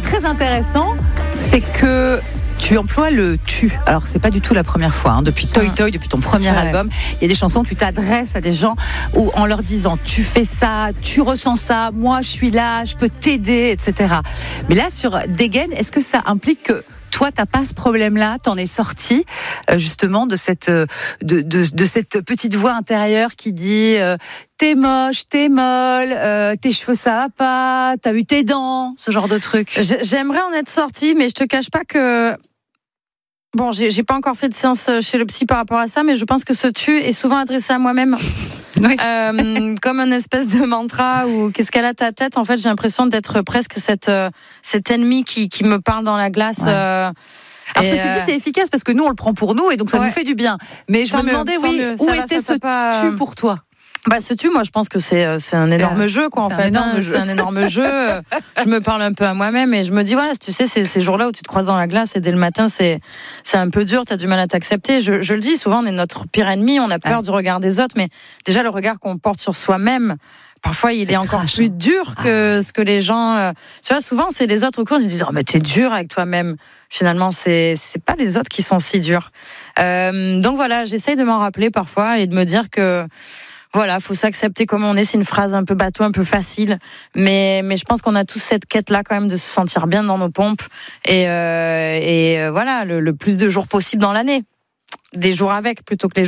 très intéressant, c'est que tu emploies le tu. Alors, c'est pas du tout la première fois. Depuis Toy Toy, depuis ton premier album, il y a des chansons où tu t'adresses à des gens où, en leur disant tu fais ça, tu ressens ça, moi je suis là, je peux t'aider, etc. Mais là, sur Dégaine, est-ce que ça implique que toi, t'as pas ce problème-là, t'en es sorti justement de cette de cette petite voix intérieure qui dit t'es moche, t'es molle, tes cheveux ça va pas, t'as eu tes dents, ce genre de truc. J'aimerais en être sortie, mais je te cache pas que bon, j'ai pas encore fait de séance chez le psy par rapport à ça, mais je pense que ce tu est souvent adressé à moi-même. Oui. Comme un espèce de mantra ou qu'est-ce qu'elle a ta tête. En fait, j'ai l'impression d'être presque cet ennemi qui me parle dans la glace. Ouais. Alors ceci dit, c'est efficace parce que nous on le prend pour nous et donc ça nous fait du bien. Mais je me demandais où était ce tu pour toi. Bah ce tu, moi je pense que c'est un énorme jeu quoi en fait. C'est un énorme jeu. Je me parle un peu à moi-même et je me dis voilà, tu sais ces jours-là où tu te croises dans la glace et dès le matin c'est un peu dur, t'as du mal à t'accepter. Je le dis souvent, on est notre pire ennemi, on a peur du regard des autres, mais déjà le regard qu'on porte sur soi-même. Parfois, il est encore plus dur que ce que les gens. Tu vois, souvent, c'est les autres autour qui disent « Oh, mais t'es dur avec toi-même. » Finalement, c'est pas les autres qui sont si durs. Donc voilà, j'essaye de m'en rappeler parfois et de me dire que voilà, faut s'accepter comme on est. C'est une phrase un peu bateau, un peu facile, mais je pense qu'on a tous cette quête-là quand même de se sentir bien dans nos pompes et voilà, le plus de jours possible dans l'année. Des jours avec plutôt que les